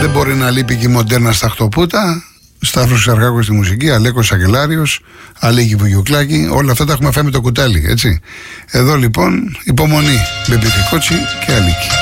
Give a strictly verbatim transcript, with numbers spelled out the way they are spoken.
Δεν μπορεί να λείπει και η μοντέρνα στα χτωπούτα. Σταύρος Ξαρχάκος στη μουσική, Αλέκος Αγγελάριος, Αλέκη Βουγιουκλάκη. Όλα αυτά τα έχουμε φάει με το κουτάλι, έτσι. Εδώ λοιπόν υπομονή, Μπεμπι Κότσι και Αλίκη.